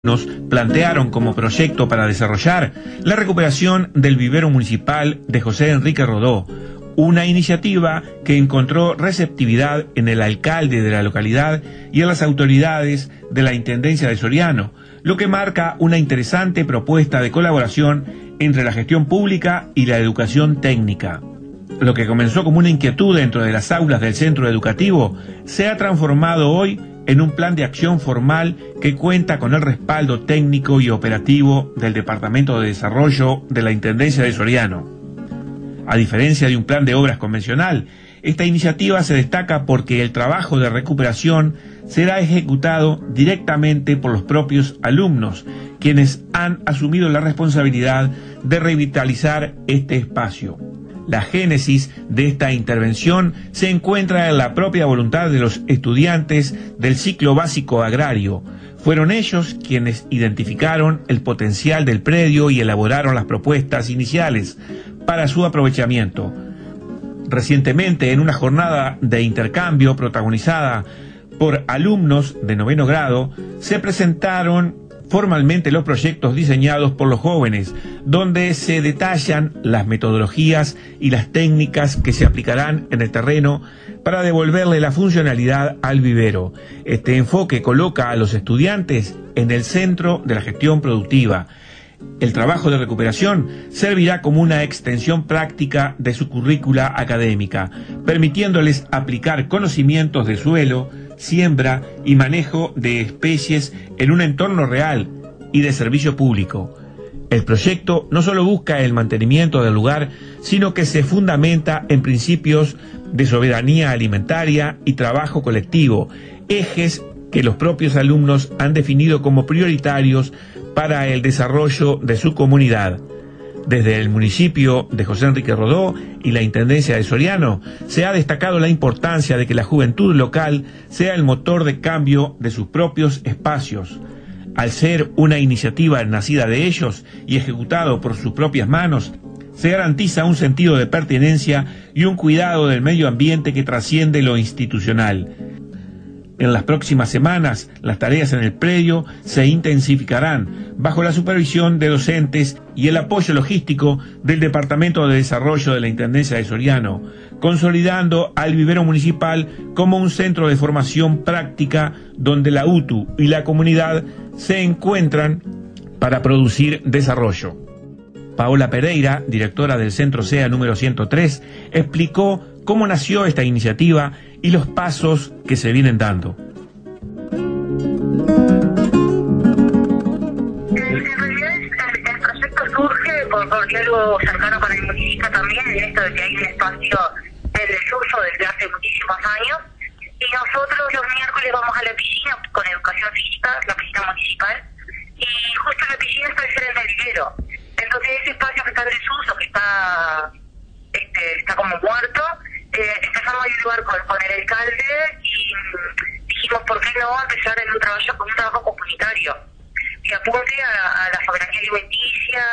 Nos plantearon como proyecto para desarrollar la recuperación del vivero municipal de José Enrique Rodó, una iniciativa que encontró receptividad en el alcalde de la localidad y en las autoridades de la Intendencia de Soriano, lo que marca una interesante propuesta de colaboración entre la gestión pública y la educación técnica. Lo que comenzó como una inquietud dentro de las aulas del centro educativo se ha transformado hoy en un plan de acción formal que cuenta con el respaldo técnico y operativo del Departamento de Desarrollo de la Intendencia de Soriano. A diferencia de un plan de obras convencional, esta iniciativa se destaca porque el trabajo de recuperación será ejecutado directamente por los propios alumnos, quienes han asumido la responsabilidad de revitalizar este espacio. La génesis de esta intervención se encuentra en la propia voluntad de los estudiantes del ciclo básico agrario. Fueron ellos quienes identificaron el potencial del predio y elaboraron las propuestas iniciales para su aprovechamiento. Recientemente, en una jornada de intercambio protagonizada por alumnos de 9º grado, se presentaron formalmente los proyectos diseñados por los jóvenes, donde se detallan las metodologías y las técnicas que se aplicarán en el terreno para devolverle la funcionalidad al vivero. Este enfoque coloca a los estudiantes en el centro de la gestión productiva. El trabajo de recuperación servirá como una extensión práctica de su currícula académica, permitiéndoles aplicar conocimientos de suelo, siembra y manejo de especies en un entorno real y de servicio público. El proyecto no solo busca el mantenimiento del lugar, sino que se fundamenta en principios de soberanía alimentaria y trabajo colectivo, ejes que los propios alumnos han definido como prioritarios para el desarrollo de su comunidad. Desde el municipio de José Enrique Rodó y la Intendencia de Soriano se ha destacado la importancia de que la juventud local sea el motor de cambio de sus propios espacios. Al ser una iniciativa nacida de ellos y ejecutado por sus propias manos, se garantiza un sentido de pertenencia y un cuidado del medio ambiente que trasciende lo institucional. En las próximas semanas, las tareas en el predio se intensificarán bajo la supervisión de docentes y el apoyo logístico del Departamento de Desarrollo de la Intendencia de Soriano, consolidando al vivero municipal como un centro de formación práctica donde la UTU y la comunidad se encuentran para producir desarrollo. Paola Pereira, directora del Centro SEA número 103, explicó cómo nació esta iniciativa y los pasos que se vienen dando. En realidad el proyecto surge porque algo cercano para el municipio también, en esto de que hay un espacio en desuso desde hace muchísimos años, y nosotros los miércoles vamos a la piscina con educación física, la piscina municipal, y justo en la piscina está el frente del vivero. Entonces ese espacio que está en desuso, que está como muerto, empezamos a dialogar con el alcalde y dijimos por qué no empezar en un trabajo comunitario que apunte a la soberanía alimenticia,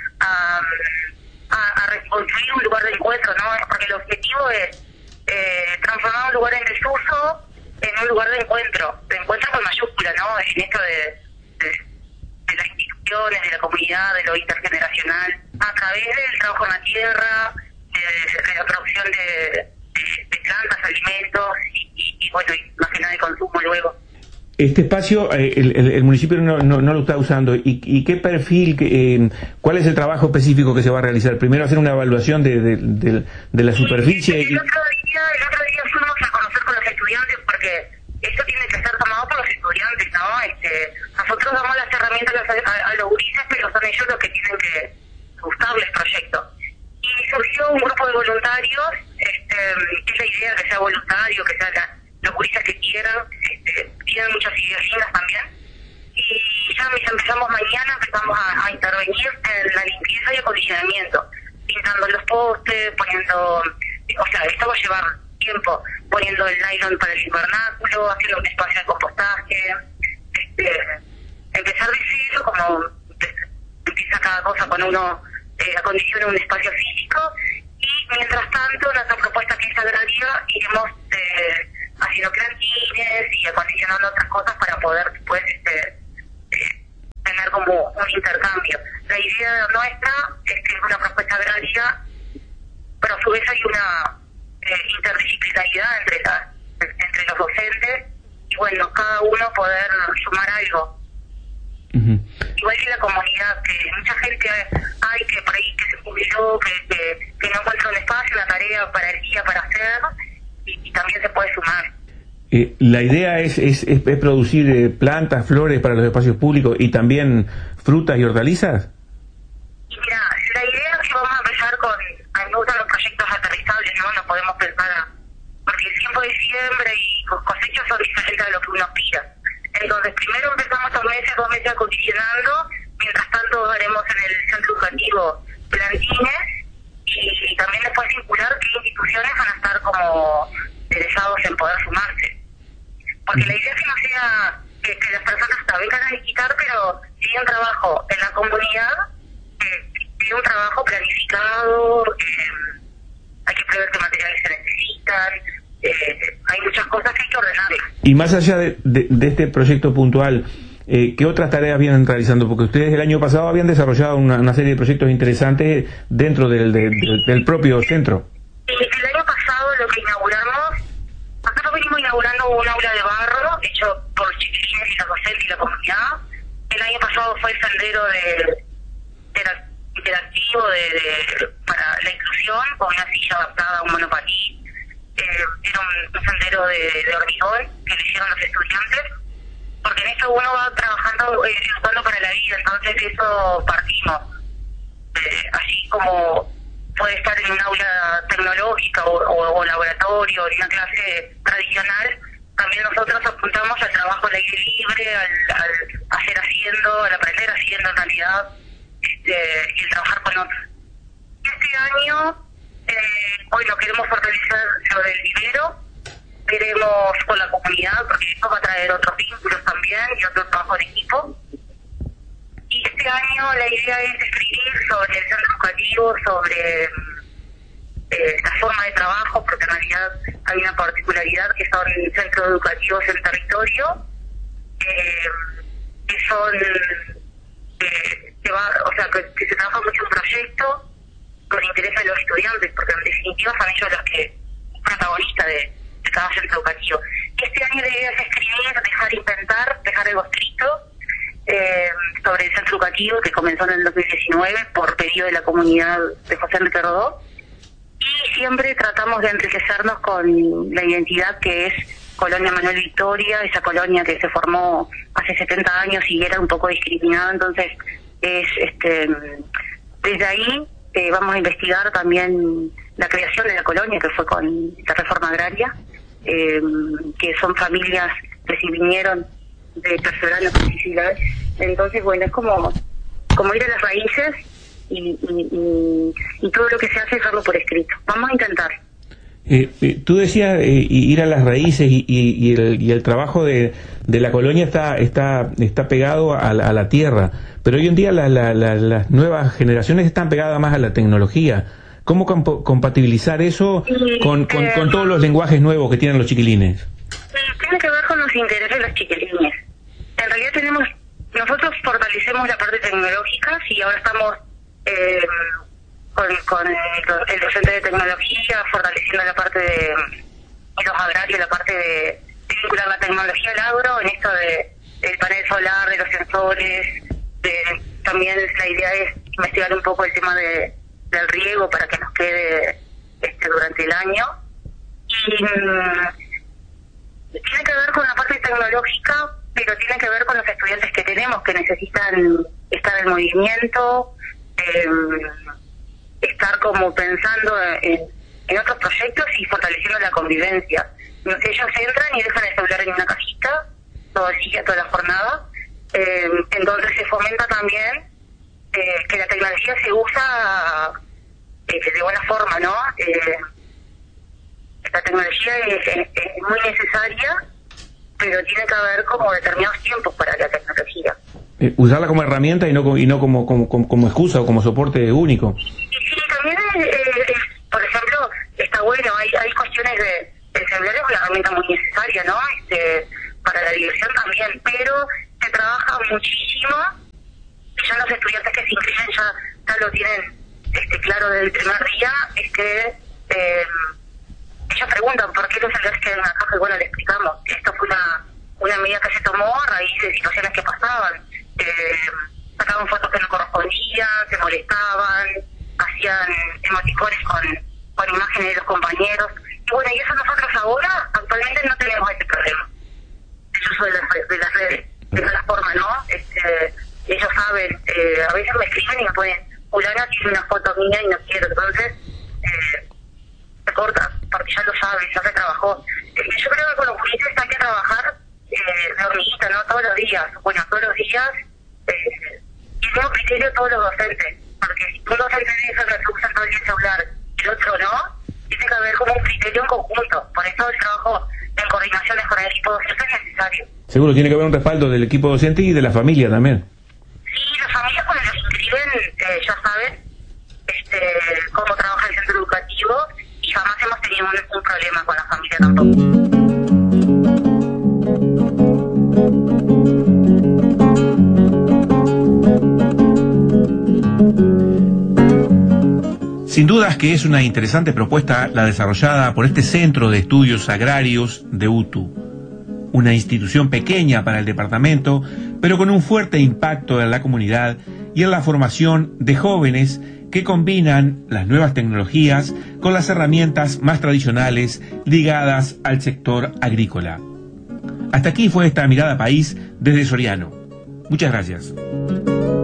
a reconstruir un lugar de encuentro, ¿no? Porque el objetivo es transformar un lugar en desuso en un lugar de encuentro con mayúscula, ¿no? En esto de las instituciones, de la comunidad, de lo intergeneracional, a través del trabajo en la tierra, de la producción de plantas, alimentos y bueno, y más que nada de consumo luego. Este espacio, el municipio no lo está usando. ¿Y qué perfil, cuál es el trabajo específico que se va a realizar? Primero hacer una evaluación de la superficie. El otro día fuimos a conocer con los estudiantes porque esto tiene que ser tomado por los estudiantes, ¿no? Nosotros damos las herramientas a los gurises, pero son ellos los que tienen que gustarles el proyecto. Y surgió un grupo de voluntarios, que es la idea que sea voluntario, que sean los gurises que quieran, tienen muchas ideas lindas también. Y ya empezamos a intervenir en la limpieza y acondicionamiento, pintando los postes, poniendo, esto va a llevar tiempo, poniendo el nylon para el invernáculo, haciendo un espacio de compostaje, empezar de cero, como empieza cada cosa cuando uno acondiciona un espacio físico, y mientras tanto nuestra propuesta que es agraria iremos haciendo plantines y acondicionando otras cosas para poder después como un intercambio. La idea nuestra es que es una propuesta agraria, pero a su vez hay una interdisciplinaridad entre los docentes y bueno, cada uno poder sumar algo. Igual que la comunidad, que mucha gente hay que por ahí que se jubiló, que no encuentra un espacio, una tarea para el día para hacer, y también se puede sumar. La idea es producir plantas, flores para los espacios públicos y también frutas y hortalizas. Y mira, la idea es que vamos a empezar con, a mí me gustan los proyectos aterrizables, ¿no? No podemos pensar, porque el tiempo de siembra y cosechas son diferentes a lo que uno aspira. Entonces, primero empezamos 2 meses acondicionando, mientras tanto haremos en el centro educativo plantines y también después vincular qué instituciones van a estar como interesados en poder sumarse. Porque la idea es que no sea que las personas vengan a visitar, pero si hay un trabajo en la comunidad, hay un trabajo planificado, hay que prever qué materiales se necesitan, hay muchas cosas que hay que ordenarlas. Y más allá de este proyecto puntual, ¿qué otras tareas vienen realizando? Porque ustedes el año pasado habían desarrollado una serie de proyectos interesantes dentro del propio centro. El año pasado lo que inauguramos, nosotros venimos inaugurando un aula de barro hecho por los chiquilines y la docente y la comunidad. El año pasado fue el sendero interactivo para la inclusión, con una silla adaptada a un monopatín. Era un sendero de hormigón que lo hicieron los estudiantes, porque en eso uno va trabajando, educando para la vida, entonces de eso partimos. Así como puede estar en un aula tecnológica o laboratorio, en una clase tradicional, también nosotros apuntamos al trabajo al aire libre, al hacer haciendo, al aprender haciendo en realidad, y el trabajar con otros. Este año, bueno, queremos fortalecer lo del vivero, queremos con la comunidad, porque esto va a traer otros vínculos también y otro trabajo de equipo. Y este año la idea es escribir sobre el centro educativo, sobre la forma de trabajo, porque en realidad hay una particularidad que son centros educativos en territorio, que son, que se trabaja mucho en proyecto con interés de los estudiantes, porque en definitiva son ellos los que protagonistas de cada centro educativo. Este año la idea es escribir, dejar algo escrito sobre el centro educativo que comenzó en el 2019 por pedido de la comunidad de José Enrique Rodó, y siempre tratamos de enriquecernos con la identidad que es Colonia Manuel Victoria, esa colonia que se formó hace 70 años y era un poco discriminada, entonces es desde ahí vamos a investigar también la creación de la colonia, que fue con la reforma agraria, que son familias que se vinieron de terceranos y sicilianos. Entonces, bueno, es como ir a las raíces y todo lo que se hace es hacerlo por escrito. Vamos a intentar. Tú decías ir a las raíces y el trabajo de la colonia está pegado a la tierra, pero hoy en día las nuevas generaciones están pegadas más a la tecnología. ¿Cómo compatibilizar eso con todos los lenguajes nuevos que tienen los chiquilines? Tiene que ver con los intereses de los chiquilines. En realidad nosotros fortalecemos la parte tecnológica y ahora estamos con el docente de tecnología, fortaleciendo la parte de los agrarios, la parte de vincular la tecnología al agro, en esto del panel solar, de los sensores, también la idea es investigar un poco el tema del riego para que nos quede durante el año. Y tiene que ver con la parte tecnológica, pero tiene que ver con los estudiantes que tenemos, que necesitan estar en movimiento, estar como pensando en otros proyectos y fortaleciendo la convivencia. Ellos entran y dejan el celular en una cajita todo el día, toda la jornada. Entonces se fomenta también que la tecnología se usa de buena forma, ¿no? La tecnología es muy necesaria, pero tiene que haber como determinados tiempos para la tecnología. Usarla como herramienta y no como excusa o como soporte único. Y sí, también por ejemplo, está bueno, hay cuestiones el celular es una herramienta muy necesaria, ¿no? Para la diversión también, pero se trabaja muchísimo ya los estudiantes que se inscriben ya lo tienen claro desde el primer día, es que ellos preguntan por qué los celulares quedan en la caja, y bueno, le explicamos. Esto fue una medida que se tomó a raíz de situaciones que pasaban. Sacaban fotos que no correspondían, se molestaban, hacían emoticones con imágenes de los compañeros. Y bueno, y eso nosotros ahora, actualmente no tenemos ese problema. El uso de las redes, de la forma, ¿no? Ellos saben, a veces me escriben y me ponen, fulana tiene una foto mía y no quiero, entonces se corta, porque ya lo saben, ya se trabajó. Yo creo que con los juicios hay que trabajar de hormiguita, ¿no? Todos los días, bueno, todos los días, y tengo criterio todos los docentes, porque si un docente dice que usan todo el día el celular, el otro no, tiene que haber como un criterio en conjunto. Por eso el trabajo en coordinaciones con el equipo docente es necesario. Seguro tiene que haber un respaldo del equipo docente y de la familia también. Sí, las familias cuando los inscriben ya saben cómo trabaja el centro educativo y jamás hemos tenido un problema con la familia tampoco. Sin dudas que es una interesante propuesta la desarrollada por este Centro de Estudios Agrarios de UTU, una institución pequeña para el departamento, pero con un fuerte impacto en la comunidad y en la formación de jóvenes que combinan las nuevas tecnologías con las herramientas más tradicionales ligadas al sector agrícola. Hasta aquí fue esta Mirada País desde Soriano. Muchas gracias.